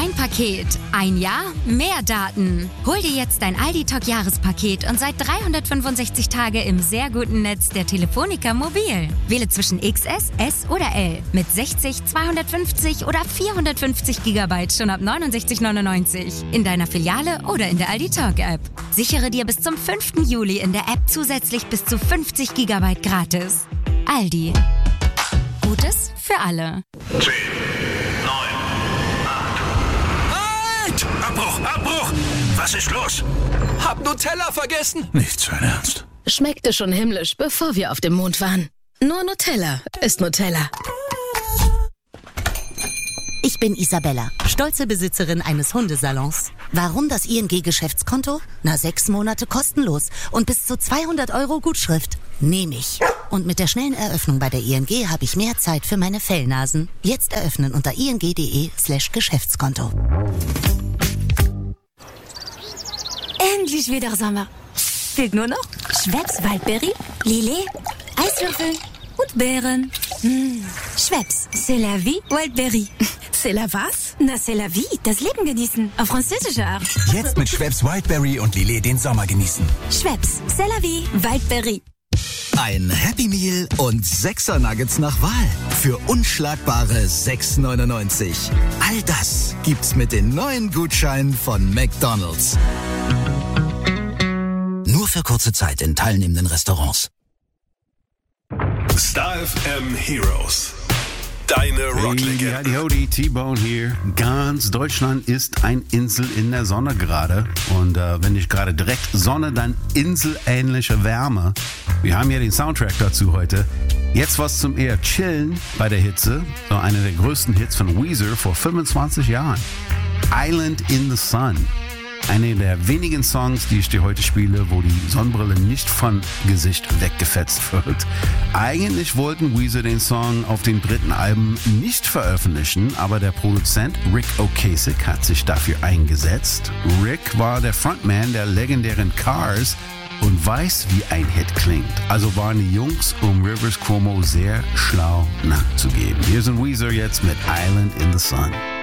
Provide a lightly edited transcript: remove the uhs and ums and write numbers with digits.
Ein Paket, ein Jahr, mehr Daten. Hol dir jetzt dein Aldi Talk Jahrespaket und seit 365 Tage im sehr guten Netz der Telefonica Mobil. Wähle zwischen XS, S oder L mit 60, 250 oder 450 GB schon ab 69,99 in deiner Filiale oder in der Aldi Talk App. Sichere dir bis zum 5. Juli in der App zusätzlich bis zu 50 GB gratis. Aldi. Gutes für alle. 10, 9, 8. Halt! Abbruch! Was ist los? Hab Nutella vergessen. Nicht sein Ernst. Schmeckte schon himmlisch, bevor wir auf dem Mond waren. Nur Nutella ist Nutella. Ich bin Isabella, stolze Besitzerin eines Hundesalons. Warum das ING-Geschäftskonto? 6 Monate kostenlos und bis zu 200 € Gutschrift. Nehme ich. Und mit der schnellen Eröffnung bei der ING habe ich mehr Zeit für meine Fellnasen. Jetzt eröffnen unter ing.de/Geschäftskonto. Endlich wieder Sommer. Fehlt nur noch Schweppes Waldberry, Lillet, Eiswürfel und Beeren. Schweppes, c'est la vie, Waldberry. C'est la was? Na, c'est la vie, das Leben genießen. Auf französische Art. Jetzt mit Schweppes Wildberry und Lillet den Sommer genießen. Schweppes, c'est la vie, Waldberry. Ein Happy Meal und 6er Nuggets nach Wahl. Für unschlagbare 6,99. All das gibt's mit den neuen Gutscheinen von McDonald's. Nur für kurze Zeit in teilnehmenden Restaurants. Star FM Heroes. Deine Rocklegende. Hey, howdy, T-Bone hier. Ganz Deutschland ist ein Insel in der Sonne gerade. Und wenn nicht gerade direkt Sonne, dann inselähnliche Wärme. Wir haben ja den Soundtrack dazu heute. Jetzt was zum eher Chillen bei der Hitze. So einer der größten Hits von Weezer vor 25 Jahren. Island in the Sun. Eine der wenigen Songs, die ich dir heute spiele, wo die Sonnenbrille nicht von Gesicht weggefetzt wird. Eigentlich wollten Weezer den Song auf dem dritten Album nicht veröffentlichen, aber der Produzent Rick Ocasek hat sich dafür eingesetzt. Rick war der Frontman der legendären Cars und weiß, wie ein Hit klingt. Also waren die Jungs um Rivers Cuomo sehr schlau nachzugeben. Hier sind Weezer jetzt mit Island in the Sun.